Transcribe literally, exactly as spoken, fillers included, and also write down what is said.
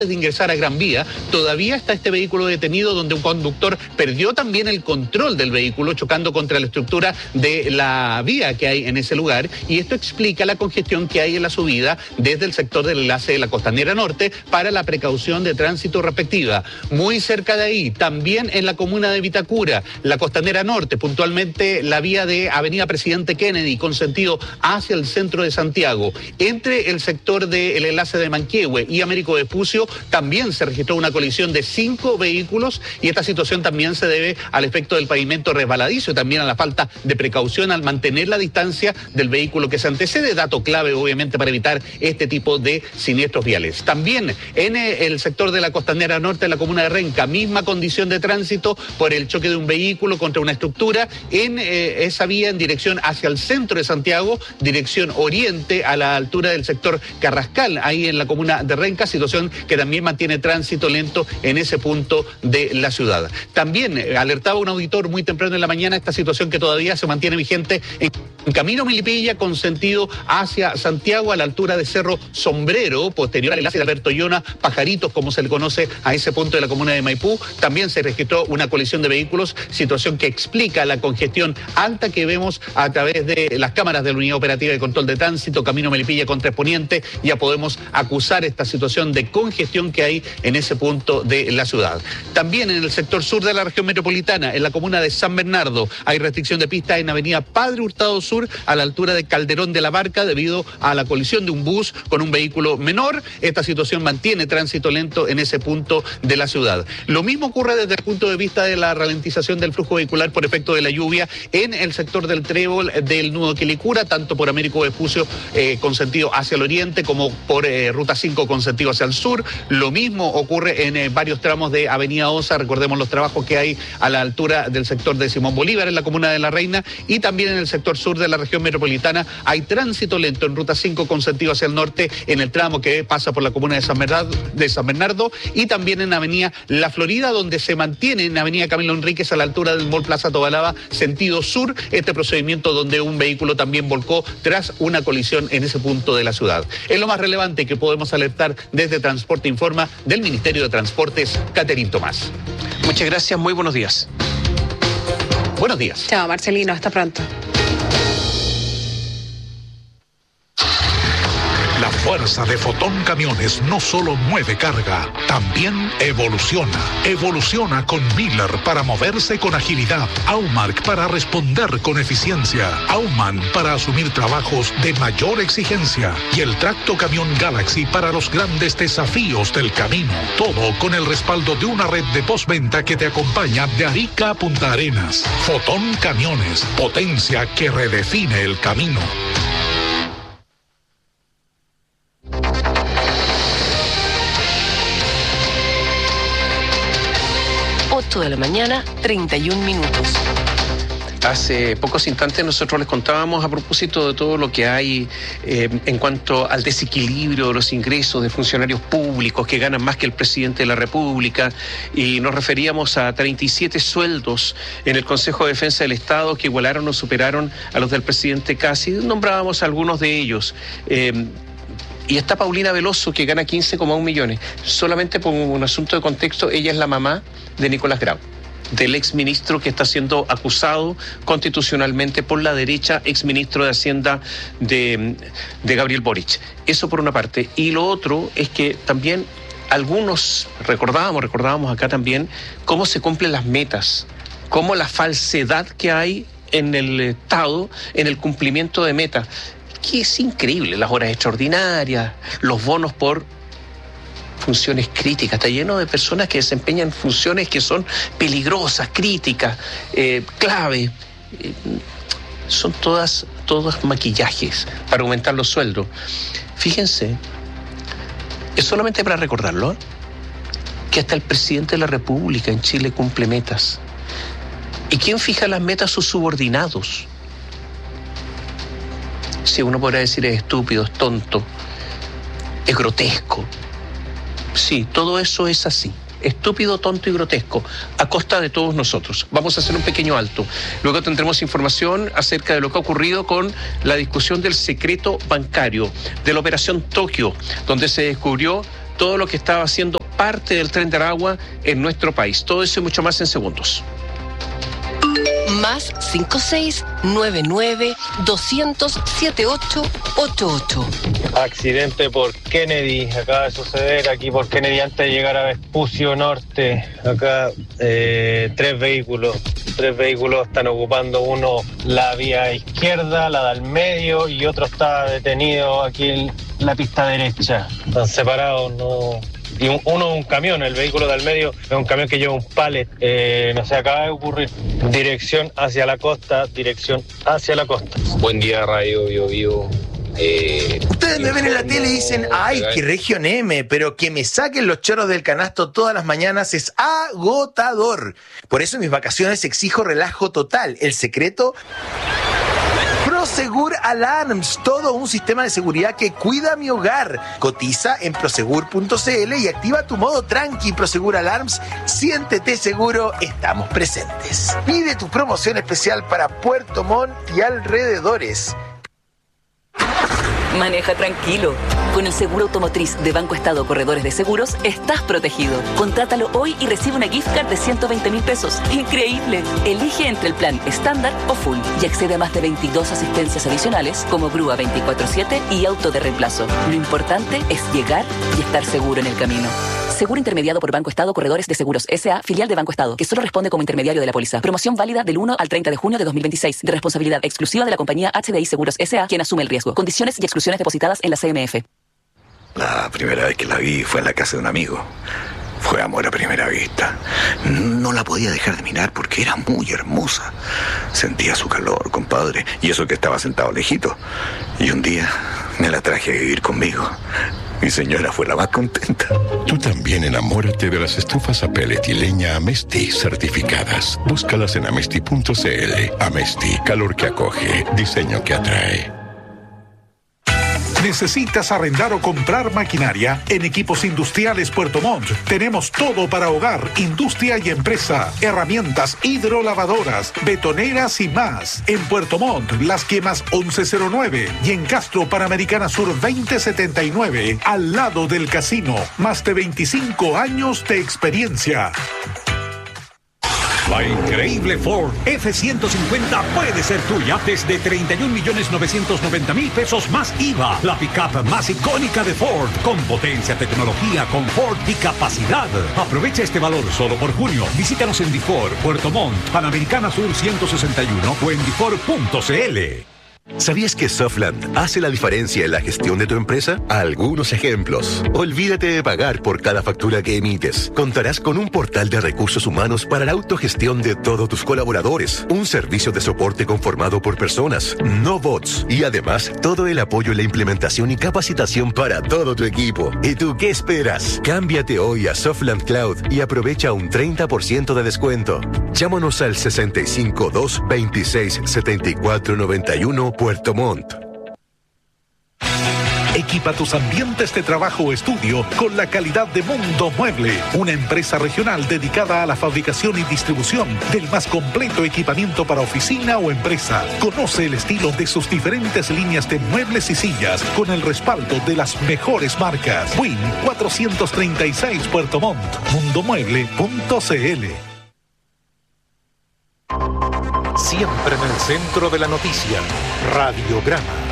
de ingresar a Gran Vía, todavía está este vehículo detenido donde un conductor perdió también el control del vehículo chocando contra la estructura de la vía que hay en ese lugar, y esto explica la congestión que hay en la subida desde el sector del enlace de la Costanera Norte para la precaución de tránsito respectiva. Muy cerca de ahí, también en la comuna de Vitacura, la Costanera Norte, puntualmente la vía de Avenida Presidente Kennedy con sentido hacia el centro de Santiago, entre el sector del enlace de Manquehue y Américo Vespucio, también se registró una colisión de cinco vehículos, y esta situación también se debe al efecto del pavimento resbaladizo y también a la falta de precaución al mantener la distancia del vehículo que se antecede, dato clave obviamente para evitar este tipo de siniestros viales. También en el sector de la Costanera Norte, en la comuna de Renca, misma condición de tránsito por el choque de un vehículo contra una estructura en eh, esa vía en dirección hacia el centro de Santiago, dirección oriente a la altura del sector Carrascal, ahí en la comuna de Renca, situación que también mantiene tránsito lento en ese punto de la ciudad. También eh, alertaba un auditor muy temprano en la mañana esta situación que todavía se mantiene vigente en, en Camino Milipilla con sentido hacia Santiago a la altura de Cerro Sombrero, posterior al enlace de Alberto Llona, Pajaritos, como se le conoce a ese punto de la comuna de Maipú. También se registró una colisión de vehículos, situación que explica la congestión alta que vemos a través de las cámaras de la Unidad Operativa de Control de Tránsito, Camino Melipilla con Tres Poniente. Ya podemos acusar esta situación de congestión que hay en ese punto de la ciudad. También en el sector sur de la región metropolitana, en la comuna de San Bernardo, hay restricción de pista en Avenida Padre Hurtado Sur a la altura de Calderón de la Barca debido a la colisión de un bus con un vehículo menor. Esta situación mantiene tránsito lento en ese punto de la ciudad. Lo mismo ocurre desde el punto de vista de la ralentización del flujo vehicular por efecto de la lluvia en el sector del Trébol del nudo Quilicura, tanto por Américo Vespucio eh, con sentido hacia el oriente como por eh, Ruta cinco con sentido hacia el sur. Lo mismo ocurre en eh, varios tramos de Avenida Osa, recordemos los trabajos que hay a la altura del sector de Simón Bolívar en la comuna de La Reina, y también en el sector sur de la región metropolitana hay tránsito lento en Ruta cinco con sentido hacia el norte en el tramo que pasa por la comuna de San Bernardo, de San Bernardo y también en Avenida La Florida, donde se mantiene en Avenida Camilo Enríquez a la altura del Mall Plaza Tobalaba, sentido sur, este procedimiento donde un vehículo también volcó tras una colisión en ese punto de la ciudad. Es lo más relevante que podemos alertar desde Transporte Informa del Ministerio de Transportes, Caterín Tomás. Muchas gracias, muy buenos días. Buenos días. Chao, Marcelino, hasta pronto. La fuerza de Fotón Camiones no solo mueve carga, también evoluciona. Evoluciona con Miller para moverse con agilidad, Aumark para responder con eficiencia, Auman para asumir trabajos de mayor exigencia y el Tracto Camión Galaxy para los grandes desafíos del camino. Todo con el respaldo de una red de postventa que te acompaña de Arica a Punta Arenas. Fotón Camiones, potencia que redefine el camino. ocho de la mañana, treinta y un minutos. Hace pocos instantes nosotros les contábamos a propósito de todo lo que hay eh, en cuanto al desequilibrio de los ingresos de funcionarios públicos que ganan más que el presidente de la República, y nos referíamos a treinta y siete sueldos en el Consejo de Defensa del Estado que igualaron o superaron a los del presidente Casi. Nombrábamos algunos de ellos. Eh, Y está Paulina Veloso, que gana quince coma uno millones. Solamente por un asunto de contexto, ella es la mamá de Nicolás Grau, del exministro que está siendo acusado constitucionalmente por la derecha, exministro de Hacienda de, de Gabriel Boric. Eso por una parte. Y lo otro es que también algunos recordábamos, recordábamos acá también cómo se cumplen las metas, cómo la falsedad que hay en el Estado en el cumplimiento de metas, que es increíble, las horas extraordinarias, los bonos por funciones críticas. Está lleno de personas que desempeñan funciones que son peligrosas, críticas, eh, clave. Eh, son todas, todos maquillajes para aumentar los sueldos. Fíjense, es solamente para recordarlo, ¿eh? que hasta el presidente de la República en Chile cumple metas. ¿Y quién fija las metas? Sus subordinados. Si uno podrá decir es estúpido, es tonto, es grotesco. Sí, todo eso es así. Estúpido, tonto y grotesco, a costa de todos nosotros. Vamos a hacer un pequeño alto. Luego tendremos información acerca de lo que ha ocurrido con la discusión del secreto bancario, de la Operación Tokio, donde se descubrió todo lo que estaba haciendo parte del Tren de Aragua en nuestro país. Todo eso y mucho más en segundos. Más cinco seis nueve nueve dos cero cero siete ocho ocho ocho. Accidente por Kennedy, acaba de suceder aquí por Kennedy antes de llegar a Vespucio Norte. Acá eh, tres vehículos, tres vehículos están ocupando, uno la vía izquierda, la del medio, y otro está detenido aquí en la pista derecha. Están separados, no... Y un, uno un camión, el vehículo del medio es un camión que lleva un pallet, eh, no sé, acaba de ocurrir. Dirección hacia la costa, dirección hacia la costa. Buen día, Radio Bio Bio. Eh, Ustedes me ven en la tele y dicen, ay, qué región M, pero que me saquen los chorros del canasto todas las mañanas es agotador. Por eso en mis vacaciones exijo relajo total. El secreto... Prosegur Alarms, todo un sistema de seguridad que cuida mi hogar. Cotiza en prosegur punto c l y activa tu modo tranqui. Prosegur Alarms, siéntete seguro, estamos presentes. Pide tu promoción especial para Puerto Montt y alrededores. Maneja tranquilo. Con el seguro automotriz de Banco Estado Corredores de Seguros, estás protegido. Contrátalo hoy y recibe una gift card de ciento veinte mil pesos. ¡Increíble! Elige entre el plan estándar o full y accede a más de veintidós asistencias adicionales como grúa veinticuatro siete y auto de reemplazo. Lo importante es llegar y estar seguro en el camino. Seguro intermediado por Banco Estado Corredores de Seguros S A, filial de Banco Estado, que solo responde como intermediario de la póliza. Promoción válida del uno al treinta de junio de dos mil veintiséis, de responsabilidad exclusiva de la compañía H D I Seguros S A, quien asume el riesgo. Condiciones y exclusiones depositadas en la C M F. La primera vez que la vi fue en la casa de un amigo. Fue amor a primera vista. No la podía dejar de mirar porque era muy hermosa. Sentía su calor, compadre, y eso que estaba sentado lejito. Y un día me la traje a vivir conmigo. Mi señora fue la más contenta. Tú también enamórate de las estufas a pellet y leña Amesti certificadas. Búscalas en amesti punto c l. Amesti, calor que acoge, diseño que atrae. ¿Necesitas arrendar o comprar maquinaria? En Equipos Industriales Puerto Montt tenemos todo para hogar, industria y empresa. Herramientas hidrolavadoras, betoneras y más. En Puerto Montt, Las Quemas once cero nueve y en Castro Panamericana Sur veinte setenta y nueve, al lado del casino. Más de veinticinco años de experiencia. La increíble Ford F ciento cincuenta puede ser tuya desde treinta y un millones novecientos noventa mil pesos más I V A. La pickup más icónica de Ford, con potencia, tecnología, confort y capacidad. Aprovecha este valor solo por junio. Visítanos en Difor, Puerto Montt, Panamericana Sur ciento sesenta y uno o en difor punto c l. ¿Sabías que Softland hace la diferencia en la gestión de tu empresa? Algunos ejemplos. Olvídate de pagar por cada factura que emites. Contarás con un portal de recursos humanos para la autogestión de todos tus colaboradores. Un servicio de soporte conformado por personas, no bots. Y además, todo el apoyo en la implementación y capacitación para todo tu equipo. ¿Y tú qué esperas? Cámbiate hoy a Softland Cloud y aprovecha un treinta por ciento de descuento. Llámanos al sesenta y cinco, dos, veintiséis, setenta y cuatro, noventa y uno Puerto Montt. Equipa tus ambientes de trabajo o estudio con la calidad de Mundo Mueble, una empresa regional dedicada a la fabricación y distribución del más completo equipamiento para oficina o empresa. Conoce el estilo de sus diferentes líneas de muebles y sillas con el respaldo de las mejores marcas. Win cuatrocientos treinta y seis Puerto Montt, mundo mueble punto c l. Siempre en el centro de la noticia, Radiograma.